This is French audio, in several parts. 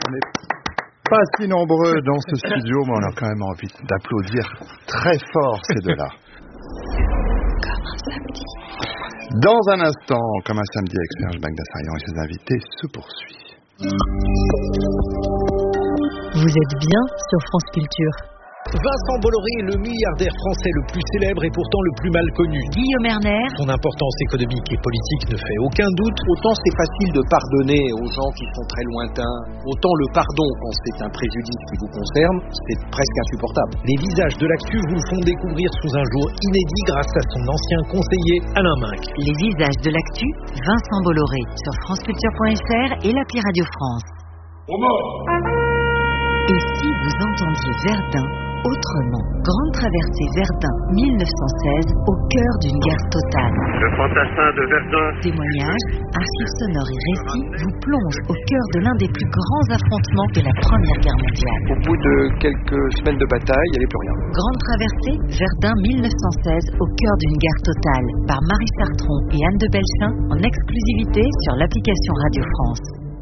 On n'est pas si nombreux dans ce studio, mais on a quand même envie d'applaudir très fort ces deux-là. Comme un samedi. Dans un instant, comme un samedi avec Serge Bagdasarian et ses invités se poursuit. Vous êtes bien sur France Culture. Vincent Bolloré est le milliardaire français le plus célèbre et pourtant le plus mal connu. Guillaume Erner. Son importance économique et politique ne fait aucun doute. Autant c'est facile de pardonner aux gens qui sont très lointains, autant le pardon quand c'est un préjudice qui vous concerne, c'est presque insupportable. Les visages de l'actu vous le font découvrir sous un jour inédit grâce à son ancien conseiller Alain Minck. Les visages de l'actu, Vincent Bolloré, sur franceculture.fr et l'appli Radio France. Et si vous entendiez Verdun autrement? Grande traversée Verdun 1916, au cœur d'une guerre totale. Le fantassin de Verdun. Témoignages, archives sonores et récits vous plongent au cœur de l'un des plus grands affrontements de la Première Guerre mondiale. Au bout de quelques semaines de bataille, il n'y avait plus rien. Grande traversée Verdun 1916, au cœur d'une guerre totale, par Marie Sartron et Anne de Belchin, en exclusivité sur l'application Radio France.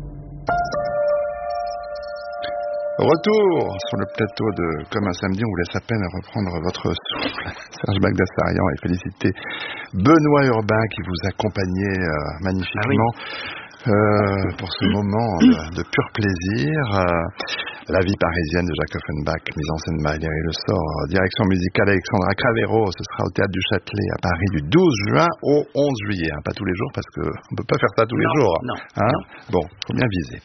Retour sur le plateau de Comme un samedi, on vous laisse à peine reprendre votre souffle. Serge Bagdasarian et féliciter Benoît Urbain qui vous accompagnait magnifiquement pour ce moment de pur plaisir. La vie parisienne de Jacques Offenbach, mise en scène Valérie Le Sort, direction musicale Alexandra Cravero. Ce sera au Théâtre du Châtelet à Paris du 12 juin au 11 juillet. Pas tous les jours parce qu'on ne peut pas faire ça tous les jours. Non. Bon, faut bien viser.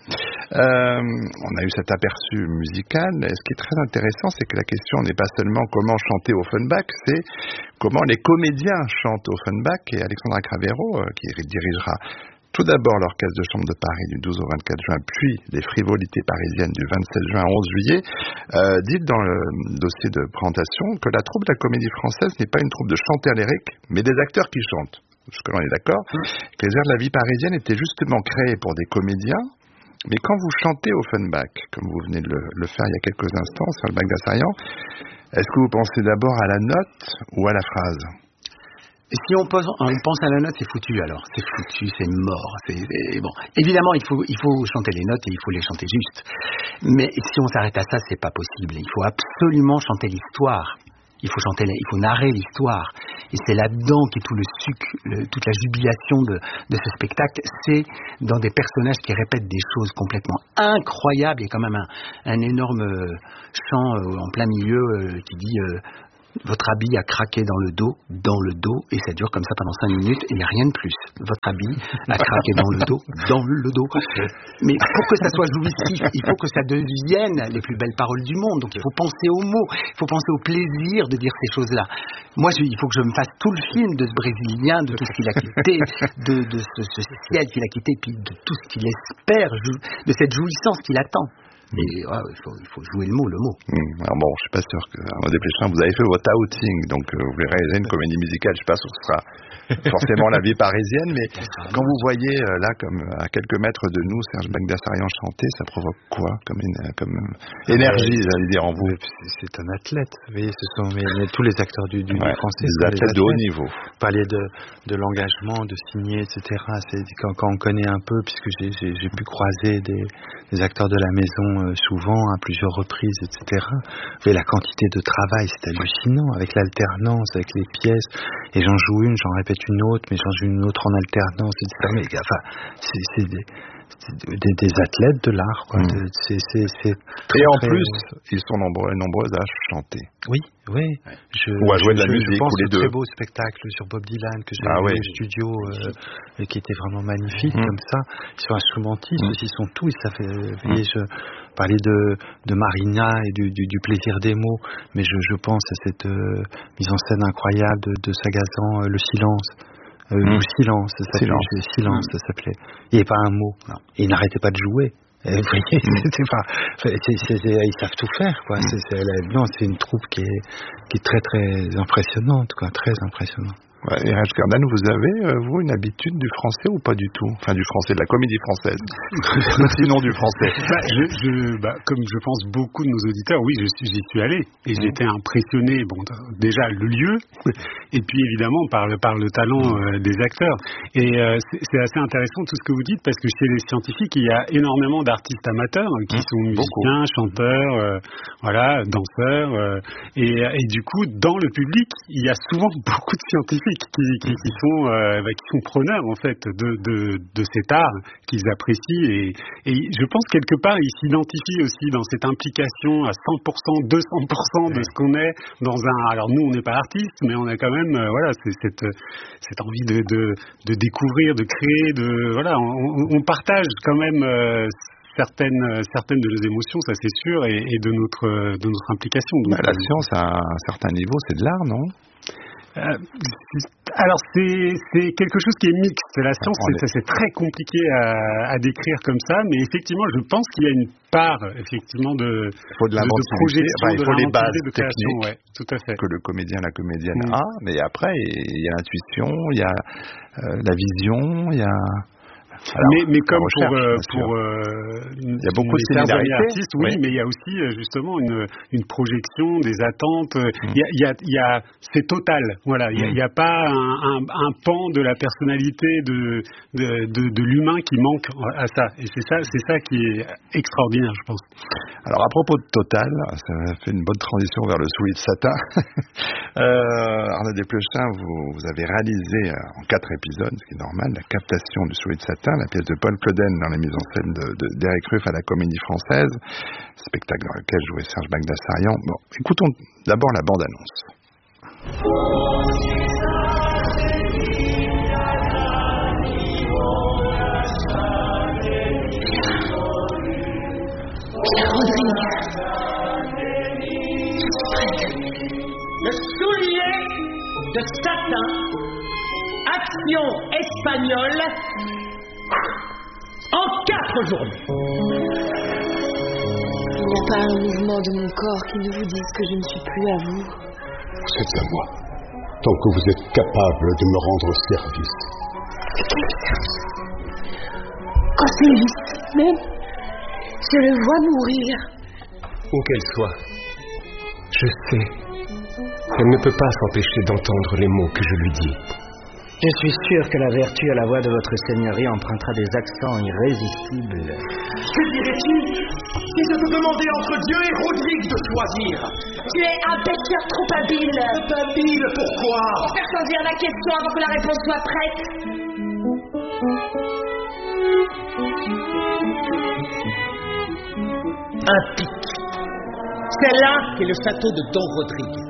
On a eu cet aperçu musical. Et ce qui est très intéressant, c'est que la question n'est pas seulement comment chanter Offenbach, c'est comment les comédiens chantent Offenbach. Et Alexandra Cravero, qui dirigera tout d'abord l'Orchestre de Chambre de Paris du 12 au 24 juin, puis les Frivolités parisiennes du 27 juin au 11 juillet, dit dans le dossier de présentation que la troupe de la Comédie Française n'est pas une troupe de chanteurs lyriques, mais des acteurs qui chantent. Jusque-là, on est d'accord. Que les airs de la vie parisienne étaient justement créés pour des comédiens, mais quand vous chantez Offenbach, comme vous venez de le faire il y a quelques instants, sur le Bagdasarian, est-ce que vous pensez d'abord à la note ou à la phrase ? Et si on pense à la note, c'est foutu alors. C'est foutu, c'est mort. Bon. Évidemment, il faut chanter les notes et il faut les chanter juste. Mais si on s'arrête à ça, c'est pas possible. Il faut absolument chanter l'histoire. Il faut narrer l'histoire. Et c'est là-dedans qu'est tout le sucre, toute la jubilation de ce spectacle. C'est dans des personnages qui répètent des choses complètement incroyables. Il y a quand même un énorme chant en plein milieu qui dit... Votre habit a craqué dans le dos, et ça dure comme ça pendant 5 minutes, et il n'y a rien de plus. Votre habit a craqué dans le dos. Mais pour que ça soit jouissif, il faut que ça devienne les plus belles paroles du monde. Donc il faut penser aux mots, il faut penser au plaisir de dire ces choses-là. Moi, il faut que je me fasse tout le film de ce Brésilien, de tout ce qu'il a quitté, de ce ciel qu'il a quitté, puis de tout ce qu'il espère, de cette jouissance qu'il attend. Et il faut jouer le mot. Alors bon, je suis pas sûr que en dépêchant, vous avez fait votre outing, donc vous verrez réaliser une comédie musicale. Je sais pas si ce sera forcément la vie parisienne, mais quand vous voyez là, comme à quelques mètres de nous, Serge Bagdasarian chanter, ça provoque quoi comme énergie, j'allais dire en vous? C'est un athlète. Vous voyez, ce sont tous les acteurs du français. Des athlètes de haut niveau. Vous parliez de l'engagement, de signer, etc. C'est quand on connaît un peu, puisque j'ai pu croiser des acteurs de la maison souvent, à plusieurs reprises, etc. Vous voyez la quantité de travail, c'est hallucinant, avec l'alternance, avec les pièces, et j'en joue une, j'en répète une autre, mais j'en joue une autre en alternance, etc. Mais c'est des athlètes de l'art, quoi. Et en plus, ils sont nombreux à chanter. Oui. Ou à jouer de la musique, je pense ou les deux. Très beau spectacle sur Bob Dylan que j'ai vu au studio, et qui était vraiment magnifique, comme ça. Ils sont instrumentistes, ils sont tous. Je parlais de Marina et du plaisir des mots, mais je pense à cette mise en scène incroyable de Sagazan, Le Silence. Ou Silence, ça s'appelait. Il n'y avait pas un mot. Non. Et ils n'arrêtaient pas de jouer. Vous voyez, ils savent tout faire, quoi. C'est une troupe qui est très très impressionnante, quoi, très impressionnante. Ouais, et Raj Kardan, vous avez, vous, une habitude du français ou pas du tout? Enfin, du français, de la comédie française. Sinon du français. Comme je pense beaucoup de nos auditeurs, oui, j'y suis allé. Et j'ai été impressionné, déjà le lieu, et puis évidemment par le talent des acteurs. Et c'est assez intéressant tout ce que vous dites, parce que chez les scientifiques, il y a énormément d'artistes amateurs qui sont musiciens, chanteurs, danseurs. Et du coup, dans le public, il y a souvent beaucoup de scientifiques qui sont preneurs en fait de cet art qu'ils apprécient et je pense quelque part ils s'identifient aussi dans cette implication à 100%, 200% de ce qu'on est dans un. Alors nous on n'est pas artistes mais on a quand même c'est cette envie de découvrir, de créer, on partage quand même certaines de nos émotions, ça c'est sûr, et de notre implication. Donc, la science à un certain niveau, c'est de l'art, non? Alors c'est quelque chose qui est mixte. La science, c'est très compliqué à décrire comme ça, mais effectivement, je pense qu'il y a une part effectivement de projection, il faut les bases de création, techniques, tout à fait, que le comédien, la comédienne a, mais après il y a l'intuition, il y a la vision, il y a. Alors, mais comme il y a beaucoup de similarités, artistes, oui, mais il y a aussi justement une projection, des attentes. Il y a c'est total. Voilà, il y a pas un pan de la personnalité de l'humain qui manque à ça. Et c'est ça qui est extraordinaire, je pense. Alors à propos de Total, ça fait une bonne transition vers le Soulier de Satin. Arnaud Desplechin, vous avez réalisé en 4 épisodes, ce qui est normal, la captation du Soulier de Satin, la pièce de Paul Claudel dans la mise en scène d'Éric Ruff à la Comédie Française, spectacle dans lequel jouait Serge Bagdasarian. Bon, écoutons d'abord la bande-annonce. Le Soulier de Satin, action espagnole, en 4 journées. Il n'y a pas un mouvement de mon corps qui ne vous dise que je ne suis plus à vous. Vous êtes à moi, tant que vous êtes capable de me rendre service. Quand c'est lui, même, je le vois mourir. Où qu'elle soit, je sais, elle ne peut pas s'empêcher d'entendre les mots que je lui dis. Je suis sûr que la vertu à la voix de votre seigneurie empruntera des accents irrésistibles. Que dirais-tu si je te demandais entre Dieu et Rodrigue de choisir? Tu es un pêcheur trop habile. Habile, pourquoi? Pour faire choisir la question avant que la réponse soit prête. Un pic. C'est là qu'est le château de Don Rodrigue.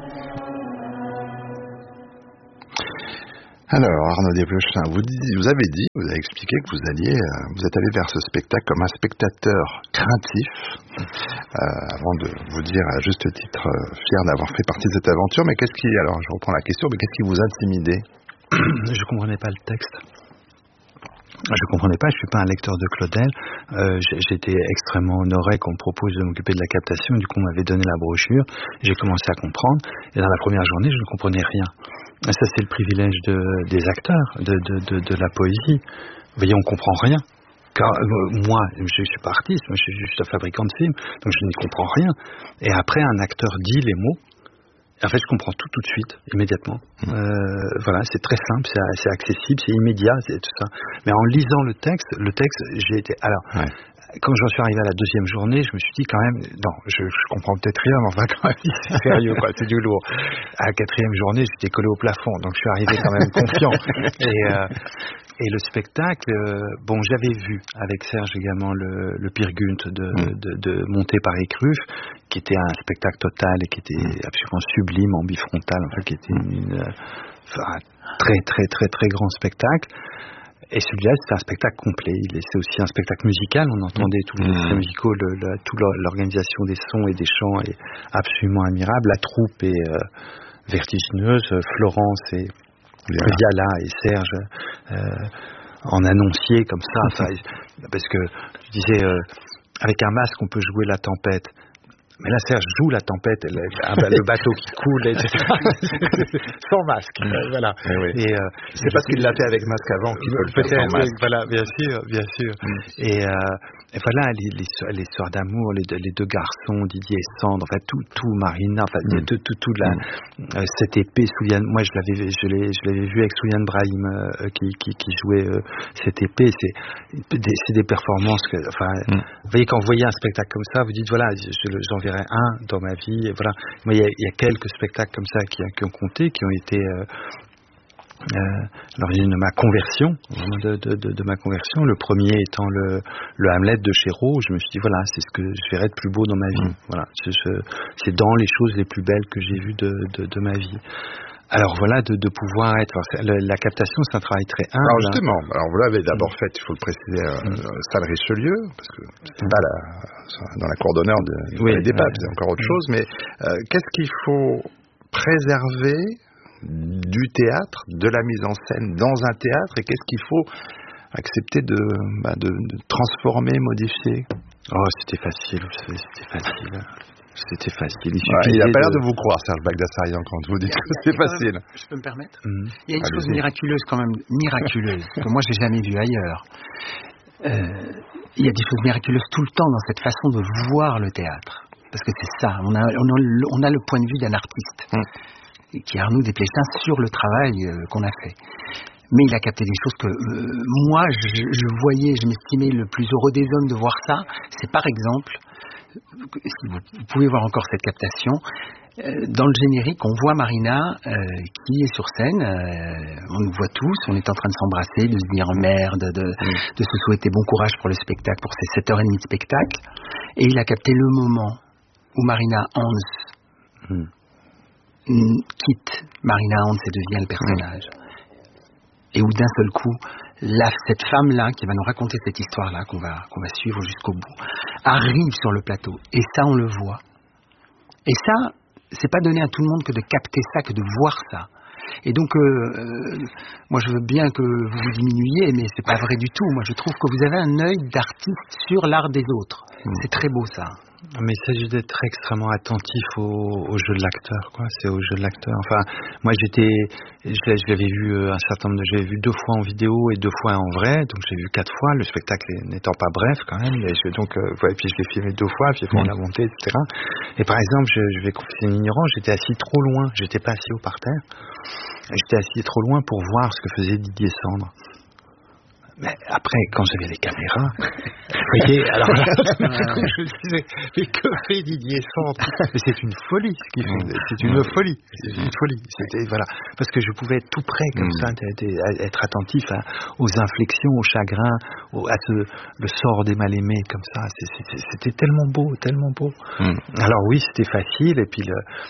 Alors, Arnaud Desplechin, vous avez expliqué que vous êtes allé vers ce spectacle comme un spectateur craintif, avant de vous dire à juste titre fier d'avoir fait partie de cette aventure. Mais alors je reprends la question, mais qu'est-ce qui vous intimidait? Je comprenais pas le texte. Je comprenais pas, je suis pas un lecteur de Claudel. J'étais extrêmement honoré qu'on me propose de m'occuper de la captation. Du coup, on m'avait donné la brochure. J'ai commencé à comprendre. Et dans la première journée, je ne comprenais rien. Et ça, c'est le privilège des acteurs, de la poésie. Vous voyez, on comprend rien. Car moi, je suis pas artiste, moi, je suis juste un fabricant de films, donc je n'y comprends rien. Et après, un acteur dit les mots. En fait, je comprends tout de suite, immédiatement. Voilà, c'est très simple, c'est accessible, c'est immédiat, c'est tout ça. Mais en lisant le texte, j'ai été. Alors, quand j'en suis arrivé à la deuxième journée, je me suis dit quand même, non, je comprends peut-être rien, mais enfin quand même, c'est sérieux, quoi, c'est du lourd. À la quatrième journée, j'étais collé au plafond, donc je suis arrivé quand même confiant. Et le spectacle, j'avais vu avec Serge également le Peer Gynt de monté par Éric Ruff, qui était un spectacle total et qui était absolument sublime en bifrontal, enfin qui était un très très très très grand spectacle. Et celui-là, c'était un spectacle complet. C'est aussi un spectacle musical. On entendait tous les extraits musicaux, toute l'organisation des sons et des chants est absolument admirable. La troupe est vertigineuse. Florence et Viala et Serge en annoncier comme ça. Parce que je disais, avec un masque, on peut jouer la tempête. Mais là, Serge joue la tempête, le bateau qui coule, etc. Sans masque, voilà. Et c'est parce qu'il l'a fait avec masque avant qu'il peut le faire sans masque. Voilà, bien sûr. Et voilà, l'histoire d'amour, les deux garçons, Didier et Sandre, enfin tout Marina, enfin cette épée, moi je l'avais vu avec Souliane Brahim qui jouait cette épée. C'est des performances vous voyez, quand vous voyez un spectacle comme ça, vous dites voilà, j'en verrai un dans ma vie. Et voilà, moi il y a quelques spectacles comme ça qui ont compté, qui ont été l'origine de ma conversion, de ma conversion. Le premier étant le Hamlet de Chéreau. Je me suis dit voilà, c'est ce que je verrai de plus beau dans ma vie. Voilà, c'est dans les choses les plus belles que j'ai vues de ma vie. Alors voilà, de pouvoir être... La captation, c'est un travail très humble. Alors justement, vous l'avez d'abord fait, il faut le préciser, Salle Richelieu, parce que c'est pas dans la cour d'honneur des papes, c'est encore autre chose, mais qu'est-ce qu'il faut préserver du théâtre, de la mise en scène dans un théâtre, et qu'est-ce qu'il faut accepter de transformer, modifier? Oh, c'était facile. C'était facile. Il n'a pas l'air de vous croire, Serge Bagdasarian, quand vous dites que c'est facile. Je peux me permettre? Il y a une chose miraculeuse, quand même, que moi j'ai jamais vue ailleurs. Il y a des choses miraculeuses tout le temps dans cette façon de voir le théâtre. Parce que c'est ça, on a le point de vue d'un artiste, qui est Arnaud Desplechin, sur le travail qu'on a fait. Mais il a capté des choses que moi, je voyais, je m'estimais le plus heureux des hommes de voir ça. C'est par exemple... Si vous pouvez voir encore cette captation, dans le générique, on voit Marina qui est sur scène, on nous voit tous, on est en train de s'embrasser, de se dire merde, de se souhaiter bon courage pour le spectacle, pour ces 7h30 de spectacle, et il a capté le moment où Marina Hans quitte Marina Hans et devient le personnage. Et où d'un seul coup, cette femme-là, qui va nous raconter cette histoire-là, qu'on va suivre jusqu'au bout, arrive sur le plateau. Et ça, on le voit. Et ça, c'est pas donné à tout le monde que de capter ça, que de voir ça. Et donc, moi, je veux bien que vous vous diminuiez, mais c'est pas vrai du tout. Moi, je trouve que vous avez un œil d'artiste sur l'art des autres. C'est très beau, ça. Mais il s'agit d'être extrêmement attentif au jeu de l'acteur, quoi. C'est au jeu de l'acteur. Enfin, moi je l'avais vu un certain nombre j'avais vu 2 fois en vidéo et 2 fois en vrai, donc j'ai vu 4 fois, le spectacle n'étant pas bref quand même, et puis je l'ai filmé 2 fois, puis on l'a monté, etc. Et par exemple, je vais confesser une ignorance, j'étais assis trop loin, j'étais pas assis au parterre, j'étais assis trop loin pour voir ce que faisait Didier Sandre. Mais après, quand j'avais les caméras, vous voyez, alors là, je me disais, mais que fait Didier Sandre? Mais c'est une folie ce qu'il fait, c'est une folie, C'était, voilà, parce que je pouvais être tout près comme ça, être attentif aux inflexions, au chagrin, le sort des mal-aimés comme ça. C'était tellement beau. Alors oui, c'était facile, et puis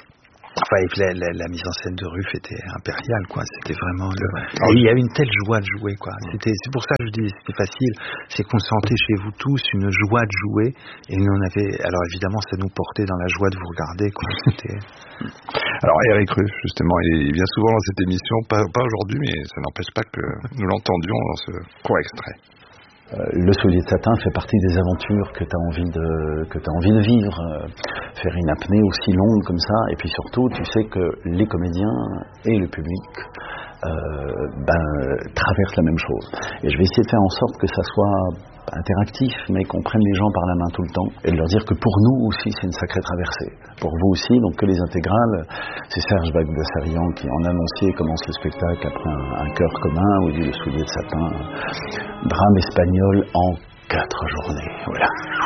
la mise en scène de Ruff était impériale, quoi. C'était vraiment et il y avait une telle joie de jouer, quoi. C'est pour ça que je dis c'était facile. C'est qu'on sentait chez vous tous une joie de jouer, et nous on avait. Alors évidemment, ça nous portait dans la joie de vous regarder, quoi. Alors Eric Ruff, justement, il vient souvent dans cette émission, pas aujourd'hui, mais ça n'empêche pas que nous l'entendions dans ce court extrait. Le Soulier de Satin fait partie des aventures que tu as envie de vivre. Faire une apnée aussi longue comme ça, et puis surtout, tu sais que les comédiens et le public traversent la même chose. Et je vais essayer de faire en sorte que ça soit interactif, mais qu'on prenne les gens par la main tout le temps, et de leur dire que pour nous aussi, c'est une sacrée traversée. Pour vous aussi, donc que les intégrales, c'est Serge Bagdasarian qui en annoncier commence le spectacle après un cœur commun, où il dit Le Soulier de Satin, drame espagnol en 4 journées. Voilà.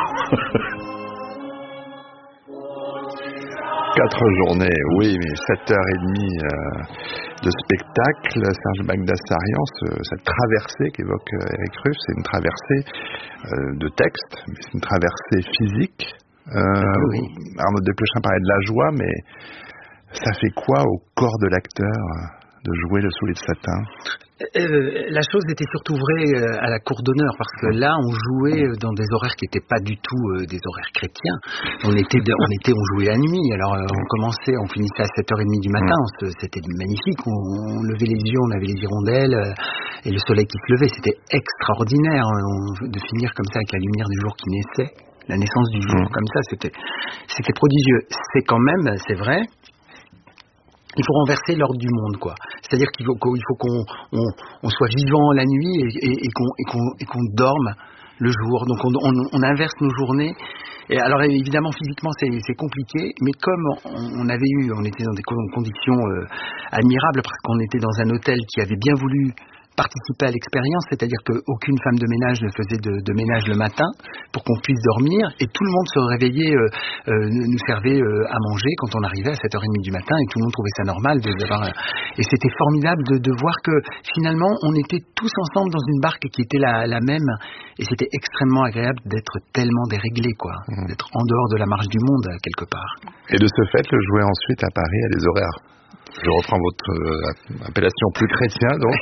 4 journées, oui, mais 7h30 de spectacle. Serge Bagdasarian, cette traversée qu'évoque Eric Ruff, c'est une traversée de texte, mais c'est une traversée physique. Oui. Arnaud Desplechin parlait de la joie, mais ça fait quoi au corps de l'acteur de jouer Le Soulier de Satin? La chose était surtout vraie à la cour d'honneur, parce que là on jouait dans des horaires qui n'étaient pas du tout des horaires chrétiens. On jouait la nuit, alors on finissait à 7h30 du matin, c'était magnifique, on levait les yeux, on avait les hirondelles et le soleil qui se levait, c'était extraordinaire de finir comme ça avec la lumière du jour qui naissait. la naissance du jour, comme ça, c'était prodigieux. C'est quand même, c'est vrai, il faut renverser l'ordre du monde, quoi. C'est-à-dire qu'il faut qu'on soit vivant la nuit et qu'on dorme le jour. Donc on inverse nos journées. Et alors évidemment physiquement c'est compliqué, mais comme on était dans des conditions admirables parce qu'on était dans un hôtel qui avait bien voulu participer à l'expérience, c'est-à-dire qu'aucune femme de ménage ne faisait de ménage le matin pour qu'on puisse dormir, et tout le monde se réveillait, nous servait à manger quand on arrivait à 7h30 du matin, et tout le monde trouvait ça normal et c'était formidable de voir que finalement on était tous ensemble dans une barque qui était la même, et c'était extrêmement agréable d'être tellement déréglé, quoi, d'être en dehors de la marche du monde quelque part. Et de ce fait, le jouer ensuite à Paris à des horaires. Je reprends votre appellation plus chrétien, donc.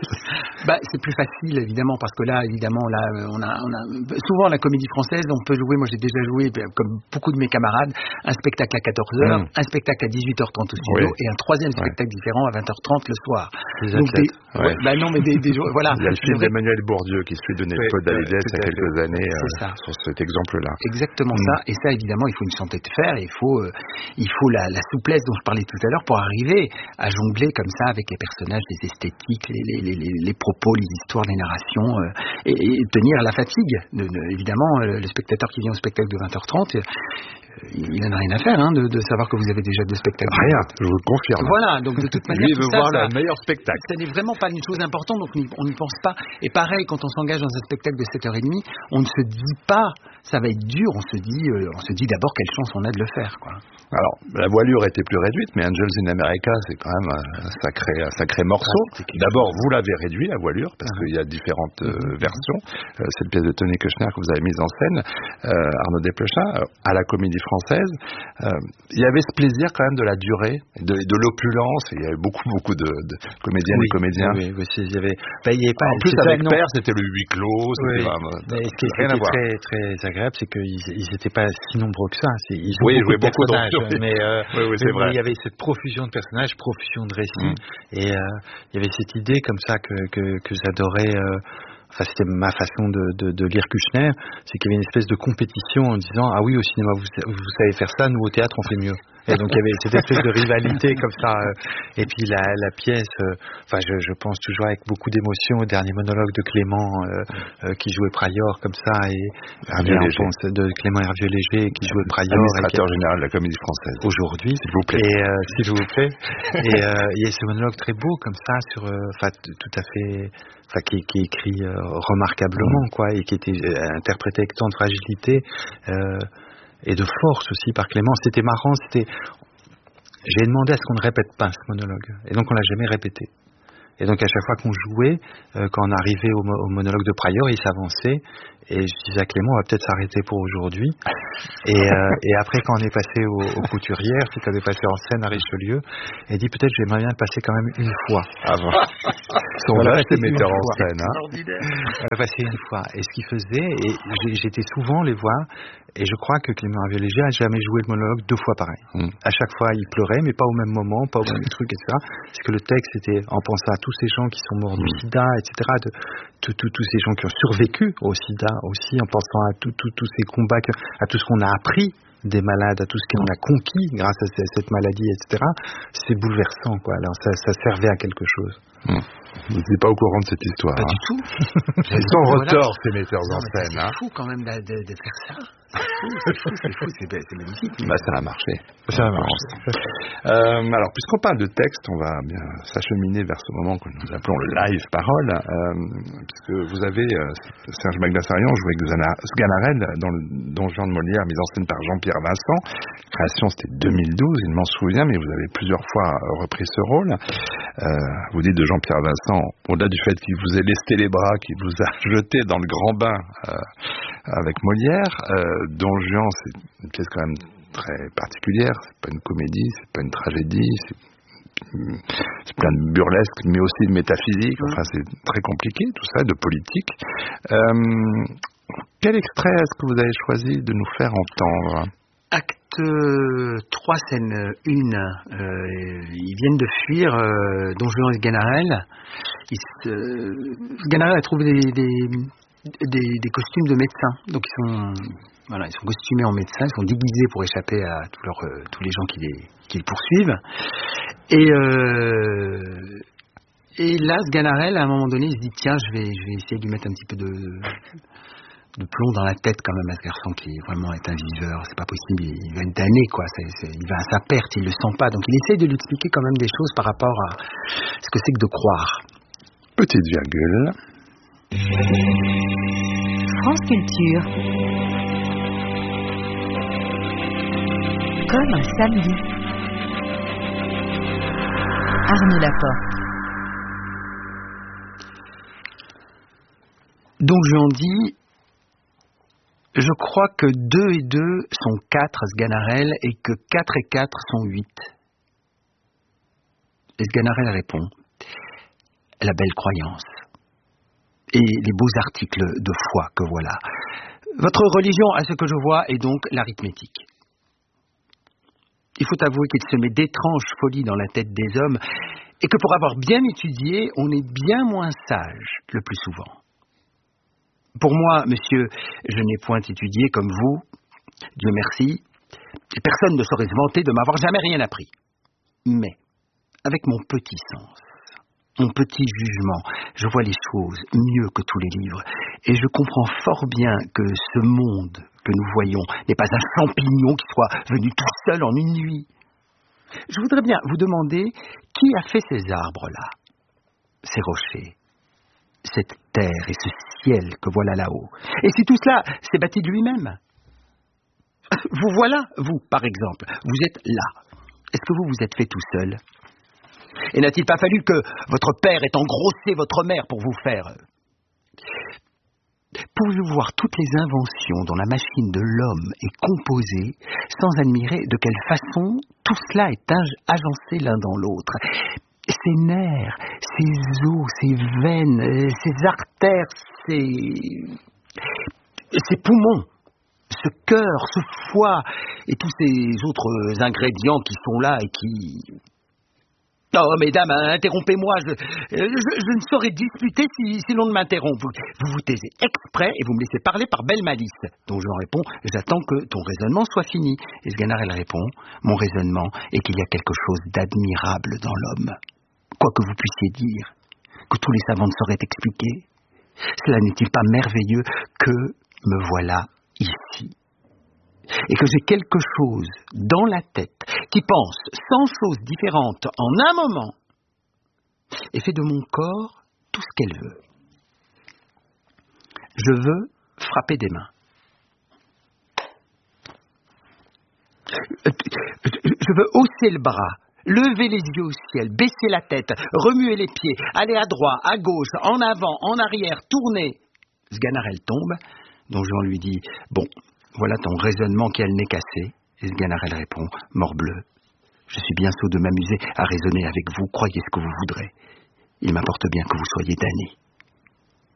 C'est plus facile, évidemment, parce que là, on a souvent la Comédie Française, on peut jouer, moi j'ai déjà joué, comme beaucoup de mes camarades, un spectacle à 14h, un spectacle à 18h30 au studio, et un troisième spectacle différent à 20h30 le soir. Des athlètes. Non, mais voilà. Il y a le film d'Emmanuel Bourdieu qui suit de Paul Dalidès il y a quelques années sur cet exemple-là. Exactement ça, et ça, évidemment, il faut une santé de fer, et il faut la souplesse dont je parlais tout à l'heure pour arriver à jongler comme ça avec les personnages, les esthétiques, les propos, les histoires, les narrations, et tenir la fatigue. Évidemment, le spectateur qui vient au spectacle de 20h30, il n'en a rien à faire de savoir que vous avez déjà 2 spectacles. Rien, je vous le confirme. Voilà, donc de toute manière, lui veut voir le meilleur spectacle. Ce n'est vraiment pas une chose importante, donc on n'y pense pas. Et pareil, quand on s'engage dans un spectacle de 7h30, on ne se dit pas, ça va être dur, on se dit d'abord quelle chance on a de le faire, quoi. Alors, la voilure était plus réduite, mais Angels in America, c'est quand même un sacré morceau. D'abord, vous l'avez réduit, la voilure, parce qu'il y a différentes versions. Cette pièce de Tony Kushner que vous avez mise en scène, Arnaud Desplechin, à la Comédie Française. Il y avait ce plaisir quand même de la durée, de l'opulence. Il y avait beaucoup de comédiennes et comédiens. Oui, il y avait pas. En plus, avec Père, c'était le huis clos. Ce qui était très, très agréable, c'est qu'ils n'étaient pas si nombreux que ça. Ils jouaient beaucoup de personnages. Mais c'est vrai. Il y avait cette profusion de personnages, profusion de récits, et il y avait cette idée comme ça que j'adorais. Enfin, c'était ma façon de lire Kushner, c'est qu'il y avait une espèce de compétition en disant ah oui, au cinéma vous savez faire ça, nous au théâtre on fait mieux. Et donc il y avait cette espèce de rivalité comme ça. Et puis la pièce, je pense toujours avec beaucoup d'émotion au dernier monologue de Clément qui jouait Prior comme ça, et de Clément Hervieux-Léger qui jouait Prior, administrateur général de la Comédie Française aujourd'hui, s'il vous plaît. Et s'il vous plaît. Et il y a ce monologue très beau comme ça sur, tout à fait. Qui est écrit remarquablement, quoi, et qui était interprété avec tant de fragilité et de force aussi par Clément. C'était marrant, j'ai demandé à ce qu'on ne répète pas ce monologue, et donc on l'a jamais répété. Et donc à chaque fois qu'on jouait, quand on arrivait au monologue de Prior, il s'avançait, et je disais à Clément, on va peut-être s'arrêter pour aujourd'hui. Et après, quand on est passé aux Couturières, c'est qu'on est passé en scène à Richelieu, il dit peut-être j'aimerais bien le passer quand même une fois. Son vaste metteur en scène. On l'a passé une fois. Et ce qu'il faisait, et j'étais souvent les voir, et je crois que Clément Hervieux-Léger a jamais joué le monologue 2 fois pareil. À chaque fois, il pleurait, mais pas au même moment, pas au même truc, etc. Parce que le texte, c'était en pensant à tous ces gens qui sont morts du sida, etc., tous ces gens qui ont survécu au sida aussi, en pensant à tous ces combats, à tout ce qu'on a appris des malades, à tout ce qu'on a conquis grâce à cette maladie, etc. C'est bouleversant, quoi. Alors ça servait à quelque chose. Vous n'êtes pas au courant de cette histoire. Pas du tout. Ils sont retors, ces metteurs en scène. C'est fou quand même de faire ça. C'est fou, c'est magnifique. Ça a marché. Alors, puisqu'on parle de texte, on va bien s'acheminer vers ce moment que nous appelons le live parole, puisque vous avez, Serge Magdasarian, joué avec Sganarelle dans le Don Juan de Molière, mise en scène par Jean-Pierre Vincent. Création, c'était 2012, il m'en souvient, mais vous avez plusieurs fois repris ce rôle. Vous dites de Jean-Pierre Vincent, au-delà du fait qu'il vous ait lesté les bras, qu'il vous a jeté dans le grand bain avec Molière, Don Juan, c'est une pièce quand même très particulière, c'est pas une comédie, c'est pas une tragédie, c'est plein de burlesque, mais aussi de métaphysique, enfin c'est très compliqué tout ça, de politique. Quel extrait est-ce que vous avez choisi de nous faire entendre ? Acte 3, scène 1, ils viennent de fuir Don Juan et Sganarelle. Sganarelle a trouvé des costumes de médecins. Donc ils sont costumés en médecins, ils sont déguisés pour échapper à tous les gens qui les poursuivent. Et là, Sganarelle, à un moment donné, il se dit tiens, je vais essayer de lui mettre un petit peu de plomb dans la tête quand même à ce garçon qui vraiment est un viveur. C'est pas possible, il va être damné, quoi. Il va à sa perte, il le sent pas. Donc il essaye de lui expliquer quand même des choses par rapport à ce que c'est que de croire. Petite virgule. France Culture. Comme un samedi. Arnaud Laporte. Donc je lui en dis, je crois que 2 et 2 sont 4, Sganarelle, et que 4 et 4 sont 8. Et Sganarelle répond, la belle croyance. Et les beaux articles de foi que voilà. Votre religion, à ce que je vois, est donc l'arithmétique. Il faut avouer qu'il se met d'étranges folies dans la tête des hommes, et que pour avoir bien étudié, on est bien moins sage le plus souvent. Pour moi, monsieur, je n'ai point étudié comme vous, Dieu merci, et personne ne saurait se vanter de m'avoir jamais rien appris. Mais, avec mon petit sens, mon petit jugement, je vois les choses mieux que tous les livres, et je comprends fort bien que ce monde que nous voyons n'est pas un champignon qui soit venu tout seul en une nuit. Je voudrais bien vous demander qui a fait ces arbres-là, ces rochers, cette terre et ce ciel que voilà là-haut. Et si tout cela s'est bâti de lui-même? Vous voilà, vous, par exemple, vous êtes là. Est-ce que vous vous êtes fait tout seul? Et n'a-t-il pas fallu que votre père ait engrossé votre mère pour vous faire? Pouvez-vous voir toutes les inventions dont la machine de l'homme est composée sans admirer de quelle façon tout cela est agencé l'un dans l'autre? Ces nerfs, ces os, ces veines, ces artères, ces poumons, ce cœur, ce foie et tous ces autres ingrédients qui sont là et qui... Oh, mesdames, interrompez-moi, je ne saurais disputer si l'on ne m'interrompt. Vous vous taisez exprès et vous me laissez parler par belle malice. Donc je leur réponds, j'attends que ton raisonnement soit fini. Et Sganarelle répond, mon raisonnement est qu'il y a quelque chose d'admirable dans l'homme. Quoi que vous puissiez dire, que tous les savants ne sauraient expliquer, cela n'est-il pas merveilleux que me voilà ici? Et que j'ai quelque chose dans la tête qui pense 100 choses différentes en un moment et fait de mon corps tout ce qu'elle veut. Je veux frapper des mains. Je veux hausser le bras, lever les yeux au ciel, baisser la tête, remuer les pieds, aller à droite, à gauche, en avant, en arrière, tourner. Sganarelle tombe, Don Juan lui dit « Bon, voilà ton raisonnement qui a le nez cassé. » Et Sganarelle répond « Morbleu, je suis bien sot de m'amuser à raisonner avec vous, croyez ce que vous voudrez. Il m'importe bien que vous soyez damné. »